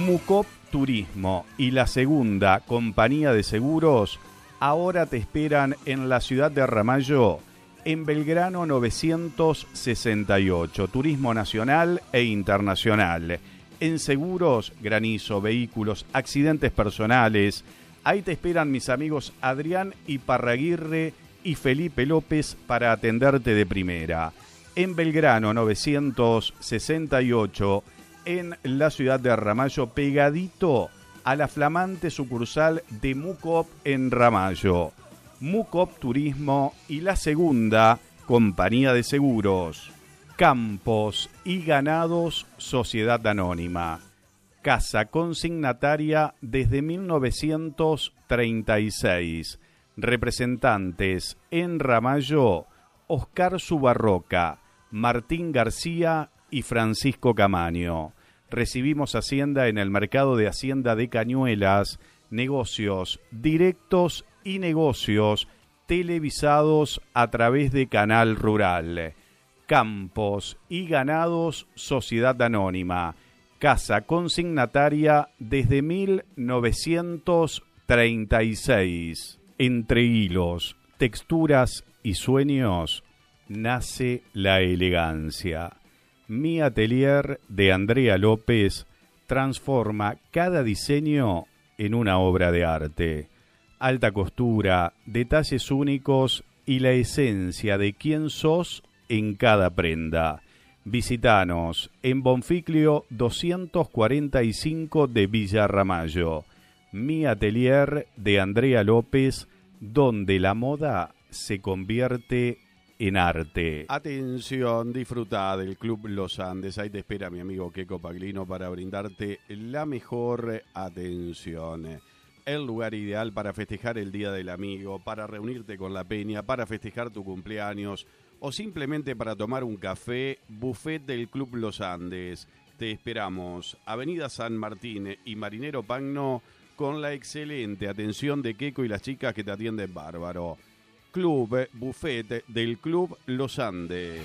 Mucop Turismo y la Segunda Compañía de Seguros ahora te esperan en la ciudad de Ramallo, en Belgrano 968, turismo nacional e internacional. En seguros, granizo, vehículos, accidentes personales. Ahí te esperan mis amigos Adrián Iparraguirre y Felipe López para atenderte de primera. En Belgrano 968, en la ciudad de Ramallo, pegadito a la flamante sucursal de Mucop en Ramallo. Mucop Turismo y la Segunda Compañía de Seguros. Campos y Ganados Sociedad Anónima. Casa consignataria desde 1936. Representantes en Ramallo, Oscar Subarroca, Martín García y Francisco Camaño. Recibimos Hacienda en el Mercado de Hacienda de Cañuelas, negocios directos y negocios televisados a través de Canal Rural. Campos y Ganados Sociedad Anónima. Casa consignataria desde 1936. Entre hilos, texturas y sueños nace la elegancia. Mi atelier de Andrea López transforma cada diseño en una obra de arte. Alta costura, detalles únicos y la esencia de quién sos en cada prenda. Visítanos en Bonficlio 245 de Villa Ramallo. Mi atelier de Andrea López, donde la moda se convierte en arte. Atención, disfruta del Club Los Andes. Ahí te espera mi amigo Queco Paglino para brindarte la mejor atención. El lugar ideal para festejar el Día del Amigo, para reunirte con la peña, para festejar tu cumpleaños o simplemente para tomar un café. Buffet del Club Los Andes. Te esperamos. Avenida San Martín y Marinero Pagno, con la excelente atención de Queco y las chicas que te atienden bárbaro. Buffet del Club Los Andes.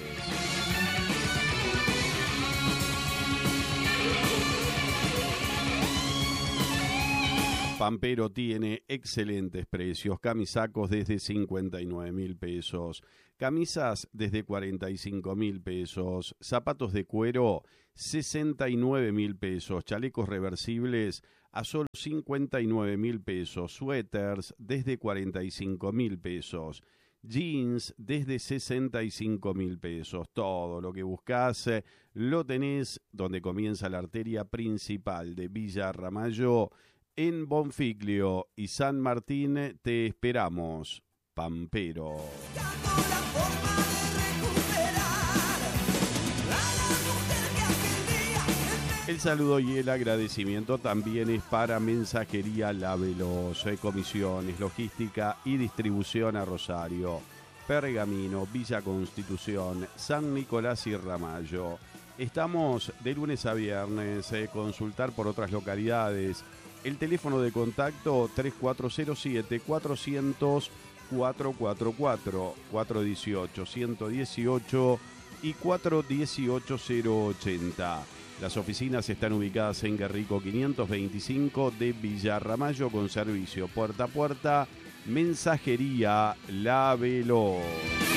Pampero tiene excelentes precios. Camisacos desde 59.000 pesos. Camisas desde 45.000 pesos. Zapatos de cuero 69.000 pesos. Chalecos reversibles a solo 59.000 pesos. Suéteres desde 45.000 pesos. Jeans desde 65.000 pesos. Todo lo que buscas lo tenés donde comienza la arteria principal de Villa Ramallo. En Bonficlio y San Martín te esperamos. Pampero. El saludo y el agradecimiento también es para Mensajería La Veloz, comisiones, logística y distribución a Rosario, Pergamino, Villa Constitución, San Nicolás y Ramallo. Estamos de lunes a viernes, consultar por otras localidades. El teléfono de contacto 3407-400-444, 418-118 y 418-080. Las oficinas están ubicadas en Guerrico 525 de Villa Ramallo, con servicio puerta a puerta. Mensajería La Veloz.